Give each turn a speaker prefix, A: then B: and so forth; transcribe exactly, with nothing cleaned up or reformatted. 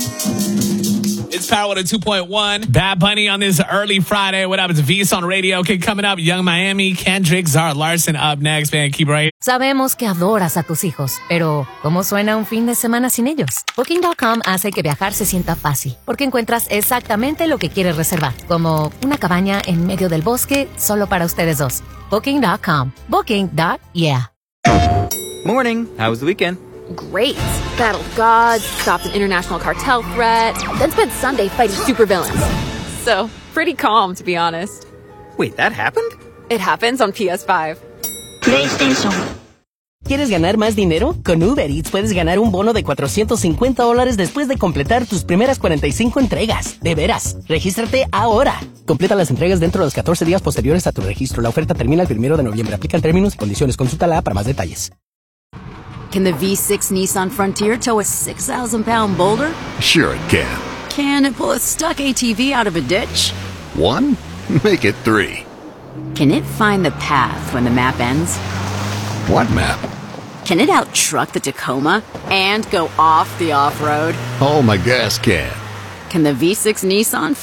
A: It's Power one oh two point one. Bad Bunny on this early Friday. What up? It's V's on radio. Okay, coming up, Young Miami, Kendrick, Zara Larson up next, man. Keep right.
B: Sabemos que adoras a tus hijos, pero ¿cómo suena un fin de semana sin ellos? Booking punto com hace que viajar se sienta fácil, porque encuentras exactamente lo que quieres reservar, como una cabaña en medio del bosque solo para ustedes dos. Booking punto com. Booking. Yeah.
C: Morning. How was the weekend?
D: Great. Battled gods, stopped an international cartel threat, then spent Sunday fighting supervillains. So, pretty calm, to be honest.
C: Wait, that happened?
D: It happens on P S five.
E: PlayStation. ¿Quieres ganar más dinero? Con Uber Eats puedes ganar un bono de cuatrocientos cincuenta dólares después de completar tus primeras cuarenta y cinco entregas. De veras, regístrate ahora. Completa las entregas dentro de los catorce días posteriores a tu registro. La oferta termina el primero de noviembre. Aplican términos y condiciones. Consulta la para más detalles.
F: Can the V six Nissan Frontier tow a six thousand pound boulder?
G: Sure it can.
F: Can it pull a stuck A T V out of a ditch?
G: One? Make it three.
F: Can it find the path when the map ends?
G: What map?
F: Can it out-truck the Tacoma and go off the off-road?
G: Oh, my gas can.
F: Can the V six Nissan